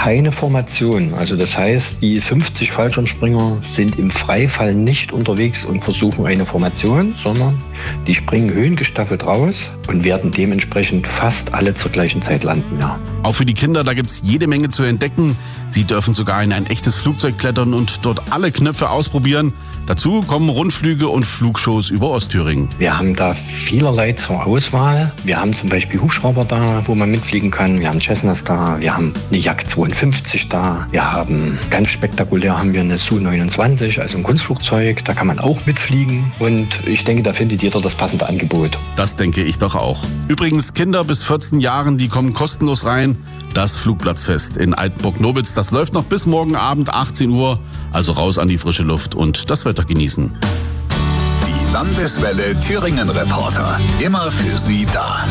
keine Formation. Also das heißt, die 50 Fallschirmspringer sind im Freifall nicht unterwegs und versuchen eine Formation, sondern die springen höhengestaffelt raus und werden dementsprechend fast alle zur gleichen Zeit landen. Ja. Auch für die Kinder, da gibt's jede Menge zu entdecken. Sie dürfen sogar in ein echtes Flugzeug klettern und dort alle Knöpfe ausprobieren. Dazu kommen Rundflüge und Flugshows über Ostthüringen. Wir haben da vielerlei zur Auswahl. Wir haben zum Beispiel Hubschrauber da, wo man mitfliegen kann. Wir haben Cessnas da. Wir haben eine Jak 52 da. Wir haben, ganz spektakulär, haben wir eine Su-29, also ein Kunstflugzeug. Da kann man auch mitfliegen. Und ich denke, da findet jeder das passende Angebot. Das denke ich doch auch. Übrigens, Kinder bis 14 Jahren, die kommen kostenlos rein. Das Flugplatzfest in Altenburg-Nobitz, das läuft noch bis morgen Abend 18 Uhr. Also raus an die frische Luft und das Wetter genießen. Die Landeswelle Thüringen Reporter. Immer für Sie da.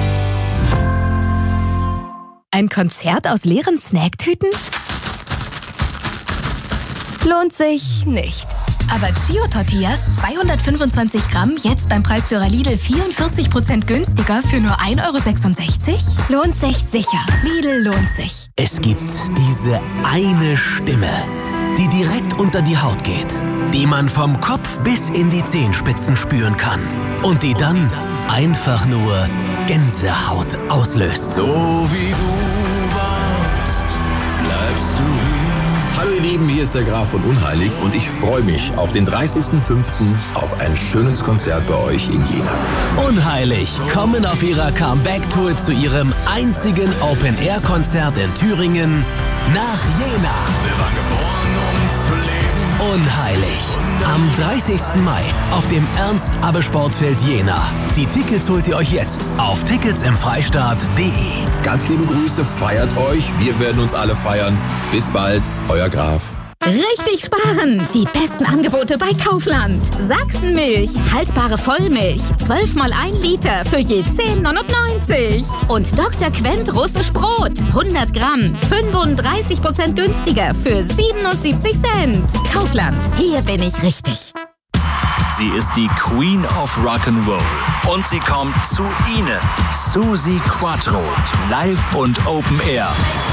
Ein Konzert aus leeren Snacktüten? Lohnt sich nicht. Aber Chio Tortillas 225 Gramm jetzt beim Preisführer Lidl 44% günstiger für nur 1,66 €? Lohnt sich sicher. Lidl lohnt sich. Es gibt diese eine Stimme, die direkt unter die Haut geht, die man vom Kopf bis in die Zehenspitzen spüren kann und die dann einfach nur Gänsehaut auslöst. So wie du warst, bleibst du hier. Hallo ihr Lieben, hier ist der Graf von Unheilig und ich freue mich auf den 30.05. auf ein schönes Konzert bei euch in Jena. Unheilig kommen auf ihrer Comeback-Tour zu ihrem einzigen Open-Air-Konzert in Thüringen nach Jena. Wir waren geboren, um zu leben. Unheilig. Am 30. Mai auf dem Ernst-Abbe-Sportfeld Jena. Die Tickets holt ihr euch jetzt auf ticketsimfreistaat.de. Ganz liebe Grüße, feiert euch. Wir werden uns alle feiern. Bis bald, euer Graf. Richtig sparen! Die besten Angebote bei Kaufland. Sachsenmilch, haltbare Vollmilch, 12 mal 1 Liter für je 10,99 €. Und Dr. Quent russisch Brot, 100 Gramm, 35% günstiger für 77 Cent. Kaufland, hier bin ich richtig. Sie ist die Queen of Rock'n'Roll und sie kommt zu Ihnen. Suzi Quatro, live und Open Air.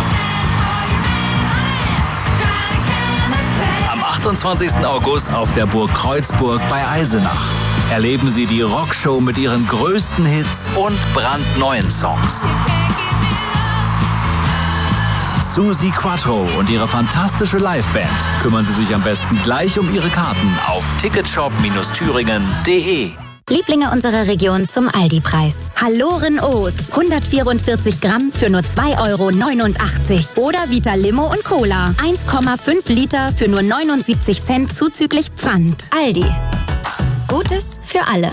Am 28. August auf der Burg Kreuzburg bei Eisenach. Erleben Sie die Rockshow mit ihren größten Hits und brandneuen Songs. Suzi Quatro und ihre fantastische Liveband. Kümmern Sie sich am besten gleich um Ihre Karten auf ticketshop-thüringen.de. Lieblinge unserer Region zum Aldi-Preis. Halloren O's, 144 Gramm für nur 2,89 € Oder Vita Limo und Cola, 1,5 Liter für nur 79 Cent zuzüglich Pfand. Aldi. Gutes für alle.